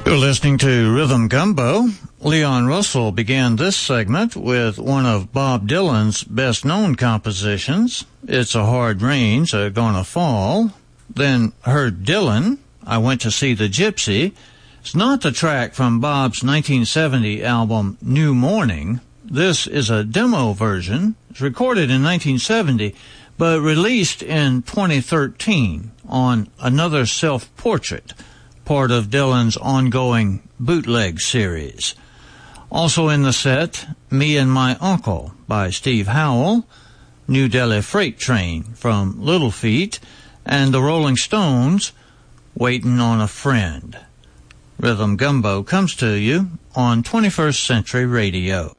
You're listening to Rhythm Gumbo. Leon Russell began this segment with one of Bob Dylan's best-known compositions, It's a Hard Rain's Gonna Fall. Then heard Dylan, I Went to See the Gypsy. It's not the track from Bob's 1970 album New Morning. This is a demo version. It's recorded in 1970, but released in 2013 on Another Self-Portrait, part of Dylan's ongoing bootleg series. Also in the set, Me and My Uncle by Steve Howell, New Delhi Freight Train from Little Feat, and the Rolling Stones, Waitin' on a Friend. Rhythm Gumbo comes to you on 21st Century Radio.